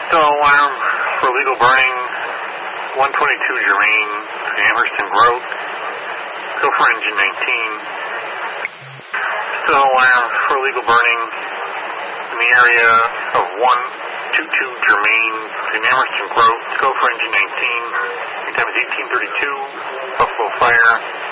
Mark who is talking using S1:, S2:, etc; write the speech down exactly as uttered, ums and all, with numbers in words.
S1: Still alarm for illegal burning, one twenty-two Germain, Amherst and Grote. Go for engine nineteen. Still alarm for illegal burning in the area of one twenty-two Germain, Amherst and Grote. Go for engine nineteen. Your time is eighteen thirty-two. Buffalo Fire.